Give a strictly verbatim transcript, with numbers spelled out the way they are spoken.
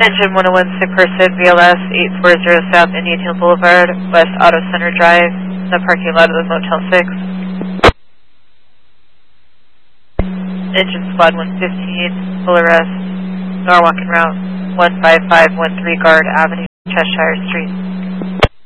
Engine one oh one Sick Person, V L S eight four zero South Indian Hill Boulevard, West Auto Center Drive, in the parking lot of the Motel six. Engine Squad one fifteen, full arrest, Norwalk en route, one five five one three Guard Avenue, Cheshire Street.